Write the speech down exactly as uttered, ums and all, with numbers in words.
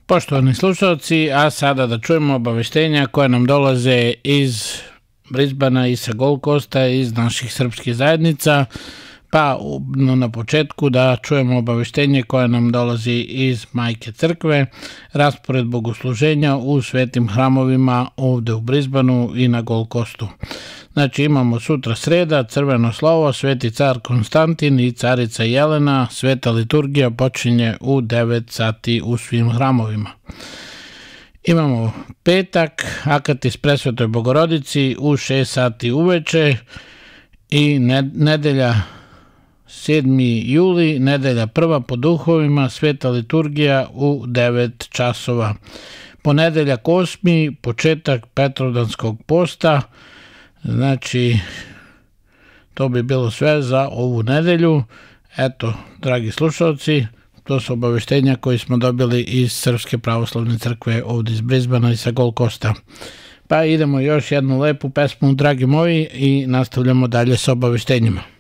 Poštovani slušalci, a sada da čujemo obaveštenja koje nam dolaze iz Brisbana i sa Gold Coasta, iz naših srpskih zajednica, pa na početku da čujemo obaveštenje koje nam dolazi iz Majke crkve, raspored bogosluženja u svetim hramovima ovde u Brisbaneu i na Gold Coastu. Znači imamo sutra sreda, crveno slovo, Sveti car Konstantin i carica Jelena, sveta liturgija počinje u devet sati u svim hramovima. Imamo petak, Akatis Presvetoj Bogorodici u šest sati uveče i nedelja sedmi juli, nedelja prva po duhovima, sveta liturgija u devet časova. Ponedeljak osmi, početak Petrovdanskog posta, znači to bi bilo sve za ovu nedelju. Eto, dragi slušalci, to su obaveštenja koje smo dobili iz Srpske pravoslavne crkve ovdje iz Brisbanea i sa Gold Coasta. Pa idemo još jednu lepu pesmu, dragi moji, i nastavljamo dalje sa obaveštenjima.